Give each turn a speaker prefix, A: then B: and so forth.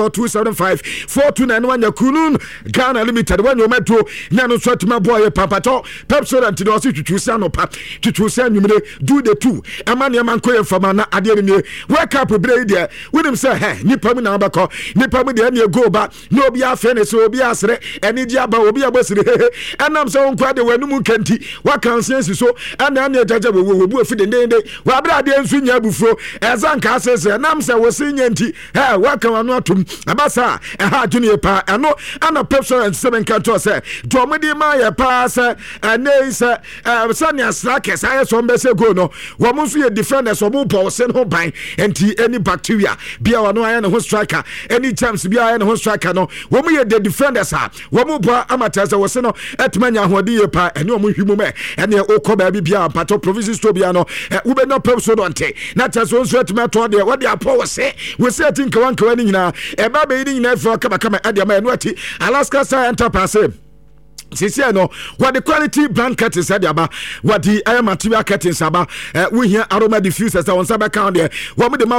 A: 275 429 Kunun Ghana Limited when you metro Nano Sweatma boy Papato Pepsodent to the Tutusanopa to Tusan do the two Amania Manko from Mana Adiani wake up with Brady with him say hey Nipami Nabako Nipami the go back no be a fairness so be a sre any diaba will be a bus and I'm so quite the Wenumu Kenti what can sense so and then the judge will be for the day Wabra de Sunya Bufo as Anka says and I'm so was saying hey what can I not to Abasa a junior pa and no and a person and 7 cantos say Domidi Maya pass and they say Sanya Slackers I saw Messe go no Wamusu defenders or Mupo send home by any bacteria be our no iron home striker any chance be iron home striker no when we the defenders are Wamupa amateurs was no at Mania Hodi pa and no Mume and the Okoba Bibia Pato provinces to be no Ube no Pepsodonte not as one sweat matter there what their power say we say think one coining now a baby in never come at the man what Alaska Science Sisi no what the quality brand curtains said about what the material curtains about we hear aroma diffusers on Sabah count there what the